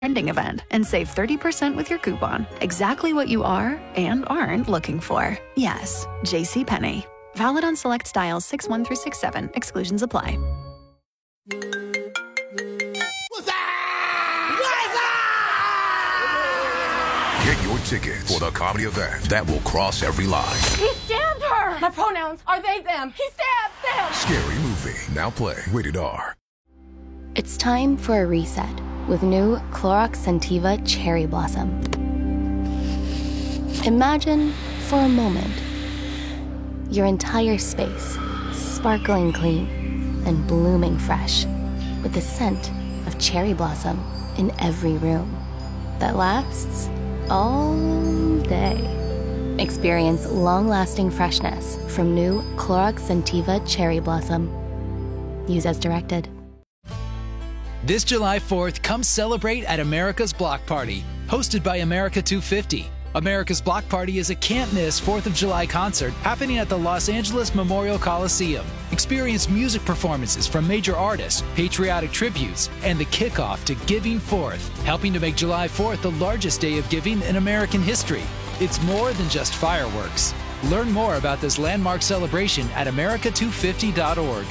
trending event and save 30% with your coupon. Exactly what you are and aren't looking for. Yes, JCPenney. Valid on select styles 6-1 through 6-7. Exclusions apply. Get your tickets for the comedy event that will cross every line. He stabbed her! My pronouns are they, them. He stabbed them! Scary Movie. Now play. Rated R. It's time for a reset with new Clorox Scentiva Cherry Blossom. Imagine, for a moment, your entire space sparkling clean and blooming fresh with the scent of cherry blossom in every room that lasts all day. Experience long-lasting freshness from new Clorox Scentiva Cherry Blossom. Use as directed. This July 4th, come celebrate at America's Block Party, hosted by America 250. America's Block Party is a can't-miss 4th of July concert happening at the Los Angeles Memorial Coliseum. Experience music performances from major artists, patriotic tributes, and the kickoff to Giving Forth, helping to make July 4th the largest day of giving in American history. It's more than just fireworks. Learn more about this landmark celebration at america250.org.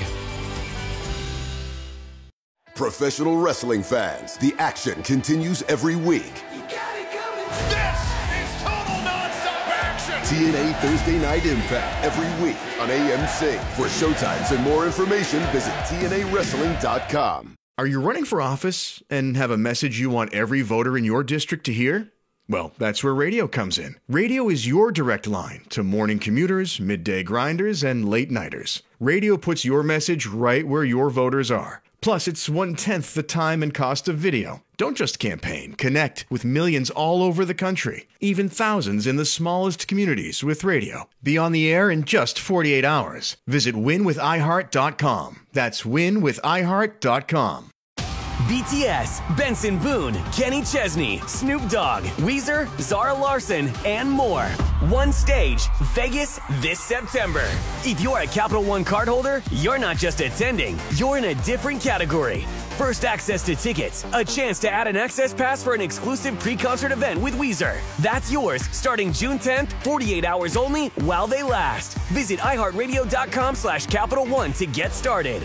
Professional wrestling fans, the action continues every week. This is total nonstop action! TNA Thursday Night Impact every week on AMC. For showtimes and more information, visit TNAWrestling.com. Are you running for office and have a message you want every voter in your district to hear? Well, that's where radio comes in. Radio is your direct line to morning commuters, midday grinders, and late nighters. Radio puts your message right where your voters are. Plus, it's 1/10 the time and cost of video. Don't just campaign. Connect with millions all over the country, even thousands in the smallest communities with radio. Be on the air in just 48 hours. Visit winwithiheart.com. That's winwithiheart.com. BTS, Benson Boone, Kenny Chesney, Snoop Dogg, Weezer, Zara Larson, and more. One stage, Vegas, this September. If you're a Capital One cardholder, you're not just attending, you're in a different category. First access to tickets, a chance to add an access pass for an exclusive pre-concert event with Weezer. That's yours starting June 10th, 48 hours only while they last. Visit iHeartRadio.com/Capital One to get started.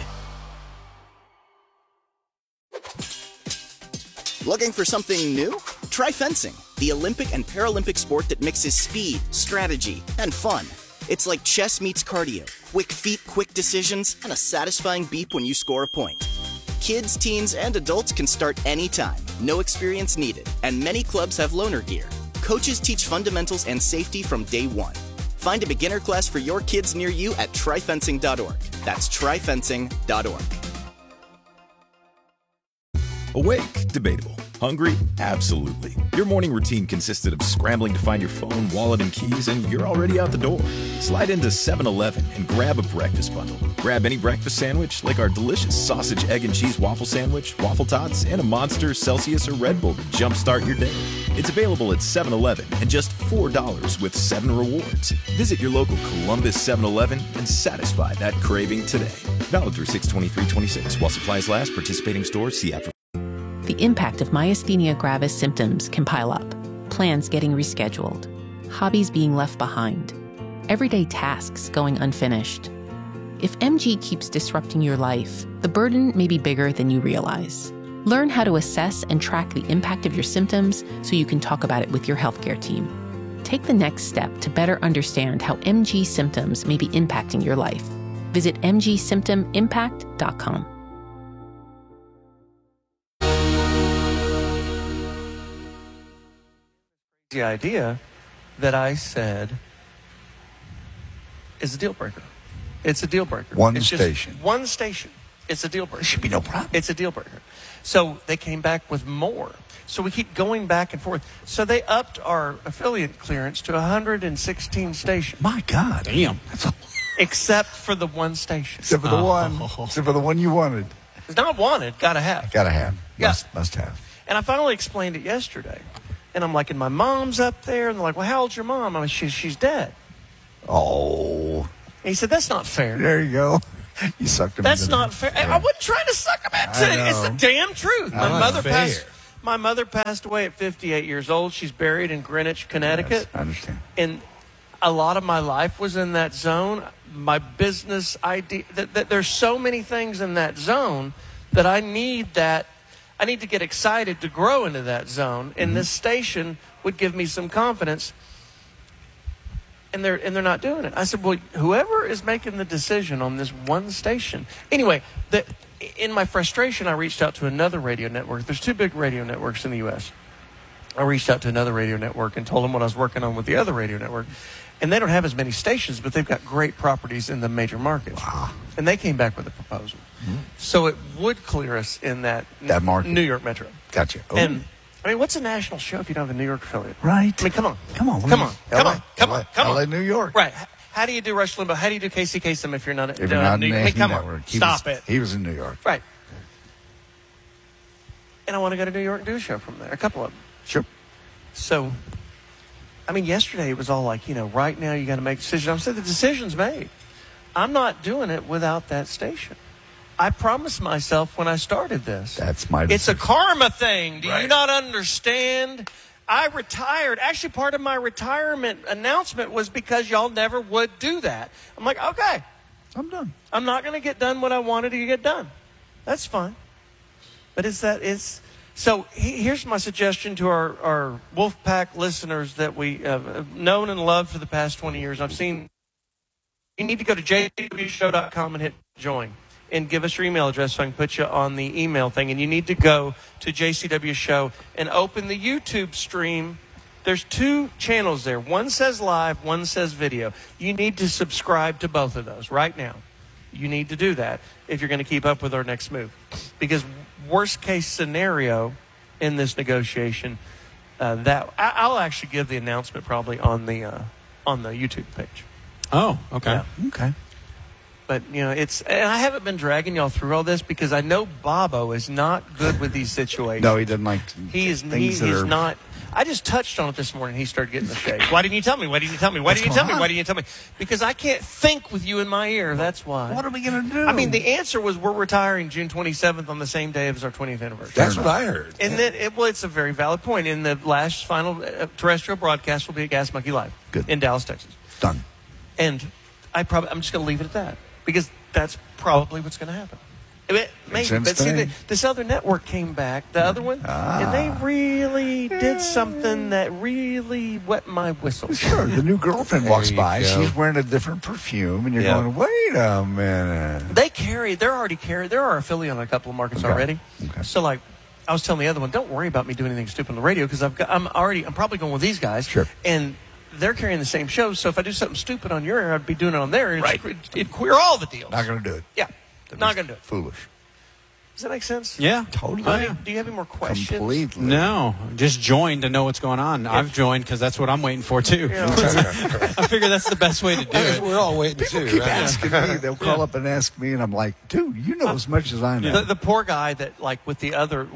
Looking for something new? Try fencing, the Olympic and Paralympic sport that mixes speed, strategy, and fun. It's like chess meets cardio, quick feet, quick decisions, and a satisfying beep when you score a point. Kids, teens, and adults can start anytime, no experience needed, and many clubs have loaner gear. Coaches teach fundamentals and safety from day one. Find a beginner class for your kids near you at tryfencing.org. That's tryfencing.org. Awake? Debatable. Hungry? Absolutely. Your morning routine consisted of scrambling to find your phone, wallet, and keys, and you're already out the door. Slide into 7-Eleven and grab a breakfast bundle. Grab any breakfast sandwich, like our delicious sausage, egg, and cheese waffle sandwich, waffle tots, and a Monster, Celsius, or Red Bull to jumpstart your day. It's available at 7-Eleven and just $4 with 7 rewards. Visit your local Columbus 7-Eleven and satisfy that craving today. Valid through 6/23/26. While supplies last, participating stores see after. The impact of myasthenia gravis symptoms can pile up. Plans getting rescheduled. Hobbies being left behind. Everyday tasks going unfinished. If MG keeps disrupting your life, the burden may be bigger than you realize. Learn how to assess and track the impact of your symptoms so you can talk about it with your healthcare team. Take the next step to better understand how MG symptoms may be impacting your life. Visit mgsymptomimpact.com. The idea that I said is a deal breaker. It's a deal breaker. One it's station. Just one station. It's a deal breaker. There should be no problem. It's a deal breaker. So they came back with more. So we keep going back and forth. So they upped our affiliate clearance to 116 stations. My God. Damn. Except for the one station. Except for the one. Except for the one you wanted. It's not wanted. Gotta have. Gotta have. Yeah. Must have. And I finally explained it yesterday. And I'm like, and my mom's up there. And they're like, well, how old's your mom? I'm like, she's dead. Oh. And he said, that's not fair. There you go. You sucked him. That's not fair. I wasn't trying to suck him into it. It's the damn truth. My mother passed away at 58 years old. She's buried in Greenwich, Connecticut. Yes, I understand. And a lot of my life was in that zone. My business idea, there's so many things in that zone that I need to get excited to grow into that zone. And this station would give me some confidence. And they're not doing it. I said, well, whoever is making the decision on this one station. Anyway, in my frustration, I reached out to another radio network. There's 2 big radio networks in the U.S. I reached out to another radio network and told them what I was working on with the other radio network. And they don't have as many stations, but they've got great properties in the major markets. Wow. And they came back with a proposal. Mm-hmm. So it would clear us in that market. New York Metro. Gotcha. Oh. And I mean, what's a national show if you don't have a New York affiliate? Right. I mean, come on. LA, New York. Right. How do you do Rush Limbaugh? How do you do Casey Kasem if you're not in New York? I mean, come on. Stop it. He was in New York. Right. And I want to go to New York and do a show from there. A couple of them. Sure. So, I mean, yesterday it was all like, right now you got to make decisions. I'm saying the decision's made. I'm not doing it without that station. I promised myself when I started this. That's my decision. It's a karma thing. Do you not understand? I retired. Actually, part of my retirement announcement was because y'all never would do that. I'm like, okay. I'm done. I'm not going to get done what I wanted to get done. That's fine. But so here's my suggestion to our Wolfpack listeners that we have known and loved for the past 20 years. I've seen, you need to go to jcwshow.com and hit join. And give us your email address so I can put you on the email thing. And you need to go to JCW Show and open the YouTube stream. There's 2 channels there. One says live, one says video. You need to subscribe to both of those right now. You need to do that if you're going to keep up with our next move. Because worst case scenario in this negotiation, I'll actually give the announcement probably on the YouTube page. Oh, okay. Yeah. Okay. But, and I haven't been dragging y'all through all this because I know Bobo is not good with these situations. No, he doesn't like He's not. I just touched on it this morning. He started getting the shakes. Why didn't you tell me? Why didn't you tell me? Why didn't you tell me? Why didn't you tell me? Because I can't think with you in my ear. That's why. What are we going to do? I mean, the answer was we're retiring June 27th on the same day as our 20th anniversary. That's what I heard. And then, it's a very valid point. And the last final terrestrial broadcast will be at Gas Monkey Live in Dallas, Texas. Done. And I'm just going to leave it at that because that's probably what's going to happen. Maybe, but see, this other network came back, the other one, and they really did something that really wet my whistle. Sure, the new girlfriend walks by, she's wearing a different perfume, and you're going, wait a minute. They're our affiliate on a couple of markets already. Okay. So, like, I was telling the other one, don't worry about me doing anything stupid on the radio because I'm probably going with these guys. Sure. And they're carrying the same shows, so if I do something stupid on your air, I'd be doing it on their air. Right. It'd queer all the deals. Not going to do it. Yeah. Not going to do it. Foolish. Does that make sense? Yeah. Totally. Do you have any more questions? Completely. No. Just join to know what's going on. Yeah. I've joined because that's what I'm waiting for, too. Yeah. I figure that's the best way to do it. We're all waiting, People keep asking me. They'll call up and ask me, and I'm like, dude, you know as much as I know. The poor guy that, like, with the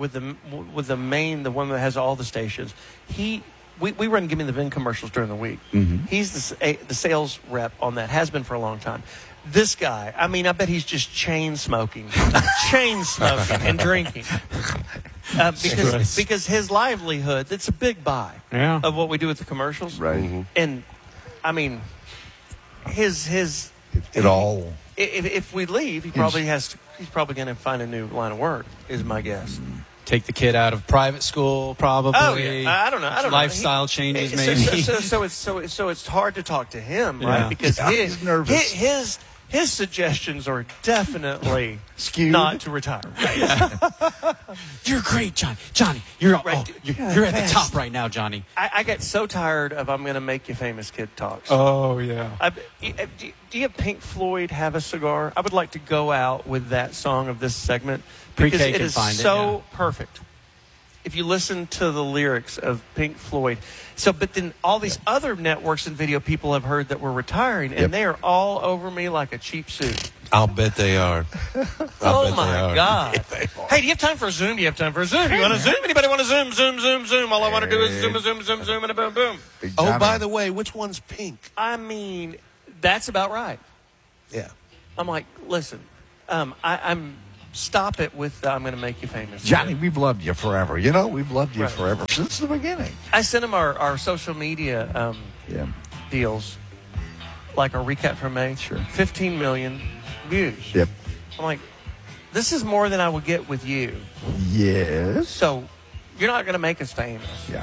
one that has all the stations, we run Give Me the VIN commercials during the week. Mm-hmm. He's the sales rep on that, has been for a long time. This guy, I mean, I bet he's just chain smoking and drinking. Because his livelihood, it's a big buy of what we do with the commercials. Right. Mm-hmm. And, I mean, his all. If we leave, he's probably going to find a new line of work, is my guess. Take the kid out of private school, probably. Oh, yeah. I don't know. Lifestyle changes, maybe. So it's hard to talk to him, right? Because he's nervous. His suggestions are definitely skewed, not to retire. Right? You're great, Johnny. You're at the top right now, Johnny. I get so tired of "I'm going to make you famous" kid talks. Oh yeah. Do you have Pink Floyd "Have a Cigar"? I would like to go out with that song of this segment because it is so perfect. If you listen to the lyrics of Pink Floyd. But then all these other networks and video people have heard that we're retiring, and they are all over me like a cheap suit. I'll bet they are. Oh, my God. Hey, do you have time for a Zoom? Do you have time for a Zoom? You want to Zoom? Anybody want to Zoom, Zoom, Zoom, Zoom? All I want to do is zoom, and a boom, boom. Oh, by the way, which one's pink? I mean, that's about right. Yeah. I'm like, listen, I'm stop it with I'm going to make you famous. Johnny, we've loved you forever. We've loved you forever since the beginning. I sent him our social media deals, like our recap from May. Sure. 15 million views. Yep. I'm like, this is more than I would get with you. Yes. So you're not going to make us famous. Yeah.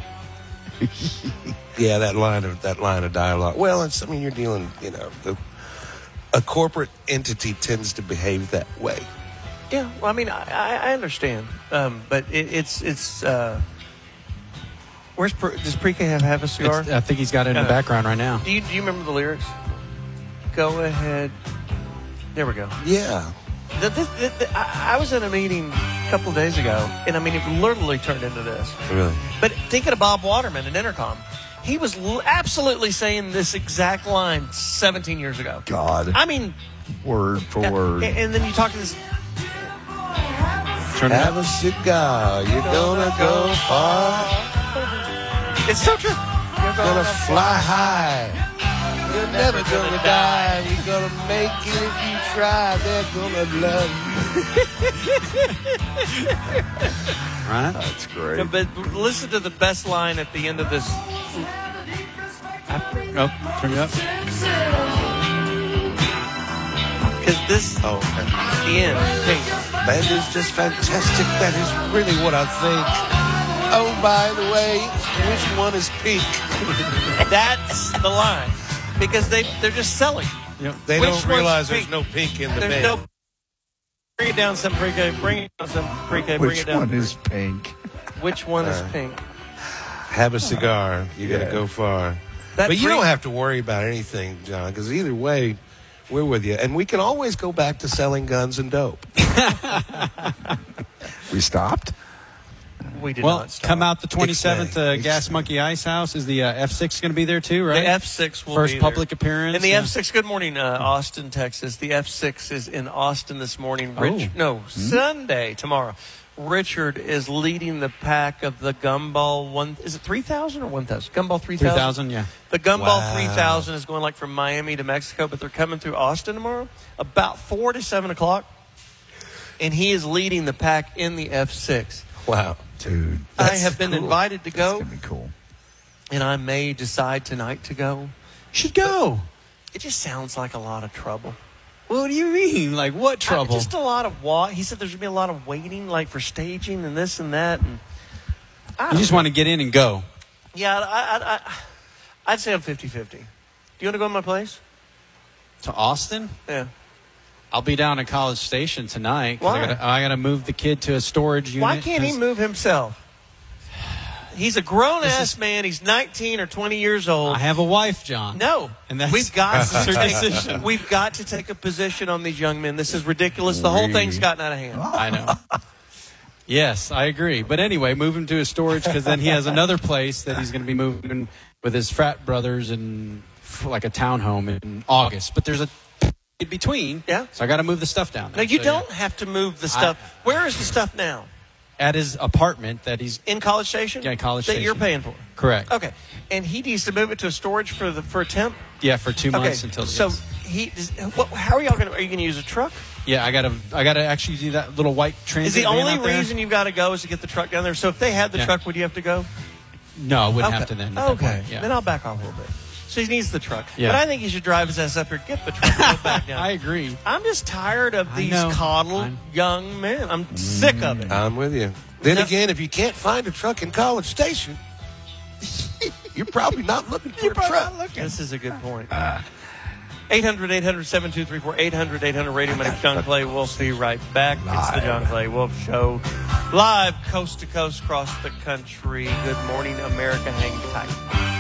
Yeah, that line of dialogue. Well, you're dealing, a corporate entity tends to behave that way. Yeah, well, I understand, but it's. Where's does Pre-K have a cigar? I think he's got it in the background right now. Do you remember the lyrics? Go ahead. There we go. Yeah. I was in a meeting a couple of days ago, and it literally turned into this. Really? But thinking of Bob Waterman at Intercom, he was absolutely saying this exact line 17 years ago. God. Word for word. And then you talk to this. Have a cigar. You're gonna go far. It's so true. You're gonna fly high. You're never gonna die. You're gonna make it if you try. They're gonna love you. Right? That's great. Yeah, but listen to the best line at the end of this. Oh, turn it up. Because this, the end, pink. That is just fantastic. That is really what I think. Oh, by the way, which one is pink? That's the line. Because they're just selling. Yep. They Which don't realize one's there's no pink in the There's mail. no. Bring it down some Pre-K. Bring it down some Pre-K. Bring Which it down. one is pink? Which one is pink? Have a cigar. You got to go far. But you don't have to worry about anything, John, because either way, we're with you. And we can always go back to selling guns and dope. We stopped? We did Well, not stop. come out the 27th, Gas Monkey Ice House. Is the F6 going to be there too, right? The F6 will First be public there. appearance. And the F6, good morning, Austin, Texas. The F6 is in Austin this morning. Sunday, tomorrow. Richard is leading the pack of the Gumball 1. Is it 3,000 or 1,000? Gumball 3,000? 3,000, yeah. The Gumball 3,000 is going like from Miami to Mexico, but they're coming through Austin tomorrow about 4 to 7 o'clock. And he is leading the pack in the F6. Wow. Dude. I have been invited to go. That's going to be cool. And I may decide tonight to go. You should go. It just sounds like a lot of trouble. What do you mean? Like what trouble? Just a lot of He said there's going to be a lot of waiting, like for staging and this and that. And You just want to get in and go. Yeah, I'd say I'm 50-50. Do you want to go to my place? To Austin? Yeah. I'll be down at College Station tonight. Why? I got to move the kid to a storage unit. Why can't he move himself? He's a grown-ass man. He's 19 or 20 years old. I have a wife, John. No. And that's we've got her decision. We've got to take a position on these young men. This is ridiculous. The whole thing's gotten out of hand. I know. Yes, I agree. But anyway, move him to a storage because then he has another place that he's going to be moving with his frat brothers in like a townhome in August. But there's a in between. Yeah. So I got to move the stuff down there. No, you don't have to move the stuff. Where is the stuff now? At his apartment that he's in College Station. Yeah, College that Station. you're paying for. Correct. Okay, and he needs to move it to a storage for a temp. Yeah, for 2 months until. So how are y'all going to? Are you going to use a truck? Yeah, I gotta actually do that little white transit. Is the van only out there. reason you've got to go is to get the truck down there? So if they had the truck, would you have to go? No, I wouldn't have to then. at that point, yeah. Then I'll back off a little bit. So he needs the truck. Yeah. But I think he should drive his ass up here, get the truck, and go back down. I agree. I'm just tired of these coddled young men. I'm sick of it. I'm with you. Then again, if you can't find a truck in College Station, you're probably not looking for a truck. This is a good point. 800-800-7234, 800-800-radio. My name's John Clay Wolf. Be right back. It's the John Clay Wolf Show. Live coast to coast across the country. Good morning, America. Hang tight.